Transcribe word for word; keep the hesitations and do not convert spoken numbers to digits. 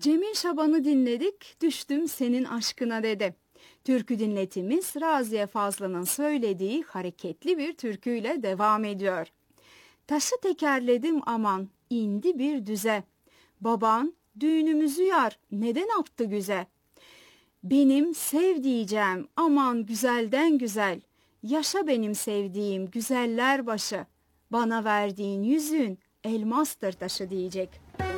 Cemil Şaban'ı dinledik, düştüm senin aşkına dedi. Türkü dinletimiz Raziye Fazlı'nın söylediği hareketli bir türküyle devam ediyor. Taşı tekerledim aman, indi bir düze. Baban düğünümüzü yar, neden yaptı güze? Benim sev diyeceğim, aman güzelden güzel. Yaşa benim sevdiğim güzeller başı. Bana verdiğin yüzün elmastır taşı diyecek.